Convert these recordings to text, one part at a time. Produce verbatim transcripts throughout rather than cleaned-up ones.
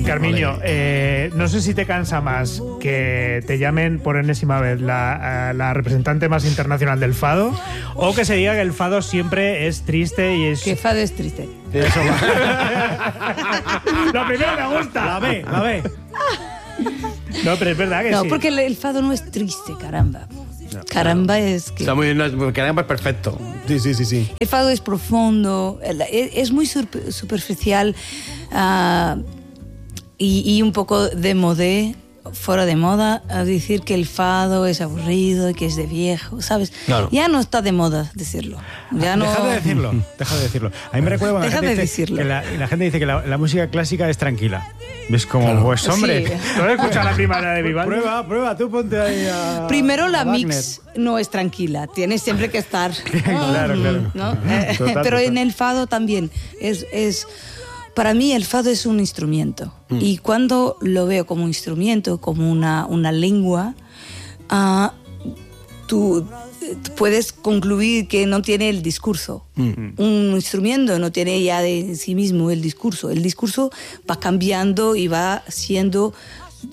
Carmiño, eh, no sé si te cansa más que te llamen por enésima vez la, la representante más internacional del fado o que se diga que el fado siempre es triste y es... Que fado es triste. Eso va. Lo primero me gusta. La ve, la ve. No, pero es verdad que no, sí. No, porque el, el fado no es triste, caramba. No, caramba claro. es que... Está muy bien, no, caramba es perfecto. Sí, sí, sí, sí. El fado es profundo, es muy superficial uh, y, y un poco de modé, fuera de moda, a decir que el fado es aburrido y que es de viejo, ¿sabes? Claro. Ya no está de moda decirlo. Ya no... Deja de decirlo, deja de decirlo. A mí me recuerda cuando deja la gente de dice decirlo. que la, la gente dice que la, la música clásica es tranquila. Es como, claro. pues hombre, sí. ¿tú has escuchado la primera de Vivaldi? Prueba, prueba, tú ponte ahí a... Primero la a mix no es tranquila, tienes siempre que estar... claro, claro. ¿no? eh, total, pero total. En el fado también es... es Para mí el fado es un instrumento mm. y cuando lo veo como instrumento, como una, una lengua, uh, tú, tú puedes concluir que no tiene el discurso. Mm. Un instrumento no tiene ya de sí mismo el discurso. El discurso va cambiando y va siendo... Uh,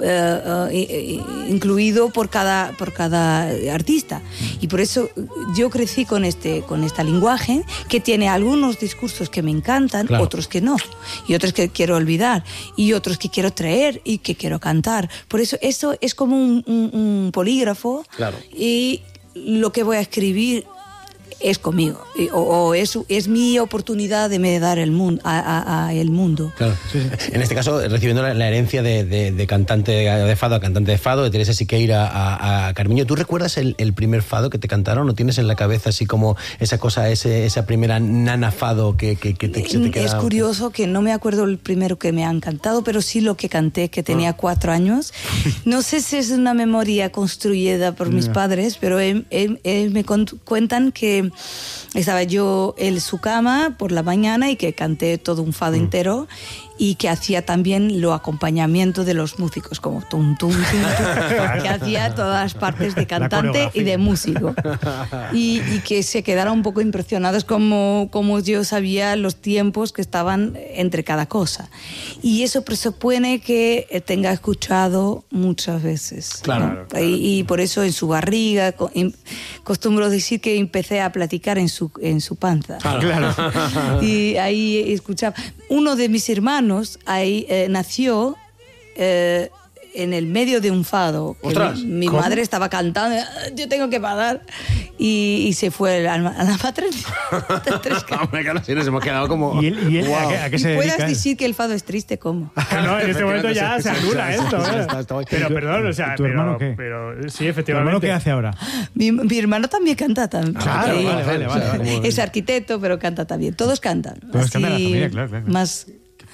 uh, incluido por cada, por cada artista. Y por eso yo crecí con este, con este lenguaje que tiene algunos discursos que me encantan, claro. otros que no, y otros que quiero olvidar, y otros que quiero traer y que quiero cantar. Por eso eso es como un, un, un polígrafo, claro. y lo que voy a escribir es conmigo, o, o es, es mi oportunidad de me dar el mundo, a, a, a el mundo. Claro. Sí, sí. En este caso, recibiendo la, la herencia de, de, de cantante de fado a cantante de fado, de Teresa Siqueira a, a Carmiño, ¿tú recuerdas el, el primer fado que te cantaron? ¿O tienes en la cabeza así como esa cosa, ese, esa primera nana fado que, que, que te, se te queda? Es curioso que no me acuerdo el primero que me han cantado, pero sí lo que canté, que tenía oh. cuatro años. No sé si es una memoria construida por mis yeah. padres, pero él, él, él me cuentan que estaba yo en su cama por la mañana y que canté todo un fado mm. entero y que hacía también lo acompañamiento de los músicos, como tum, tum, tum, tum, que hacía todas las partes de cantante y de músico. Y, y que se quedaron un poco impresionados como, como yo sabía los tiempos que estaban entre cada cosa. Y eso presupone que tenga escuchado muchas veces. Claro, ¿no? claro. Y, y por eso en su barriga, costumbro decir que empecé a platicar en su, en su panza. Claro. claro. Y ahí escuchaba. Uno de mis hermanos ahí eh, nació eh, en el medio de un fado. ¡Ostras! Mi, mi madre estaba cantando, yo tengo que parar, y, y se fue a la, a la maternidad. Hombre, claro, sí, nos hemos quedado como... ¿Y él, y él, wow. ¿a qué, a qué se dedica? Puedas decir que el fado es triste, ¿cómo? No, en este momento ya se anula esto. ¿eh? Pero perdón, o sea, ¿Tu pero, hermano qué? pero sí, ¿Tu efectivamente. hermano qué hace ahora? Mi, mi hermano también canta. También. Claro, Sí. vale, vale, vale, vale. Es arquitecto, pero canta también. Todos cantan. Todos Así, cantan en la familia, claro, claro. Más...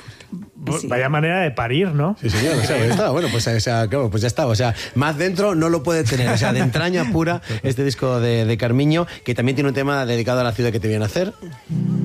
Sí. Vaya manera de parir, ¿no? Sí, señor, o sea, ya está. Bueno, pues, o sea, claro, pues ya está. O sea, más dentro no lo puede tener. O sea, de entraña pura este disco de, de Carmiño, que también tiene un tema dedicado a la ciudad que te viene a hacer.